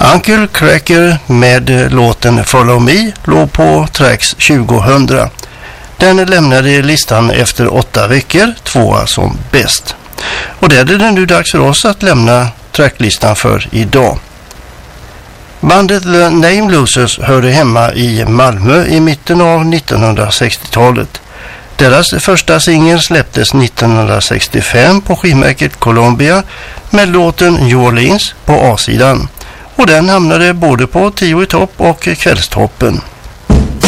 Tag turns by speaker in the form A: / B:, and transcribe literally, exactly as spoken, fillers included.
A: Uncle Cracker med låten Follow Me låg på Tracks tjugohundra. Den lämnade listan efter åtta veckor, tvåa som bäst. Och det är det nu dags för oss att lämna tracklistan för idag. Bandet The Name Losers hörde hemma i Malmö i mitten av nittonhundrasextiotalet. Deras första singel släpptes nittonhundrasextiofem på skivmärket Columbia med låten New Orleans på A-sidan. Och den hamnade både på tio i topp och kvällstoppen.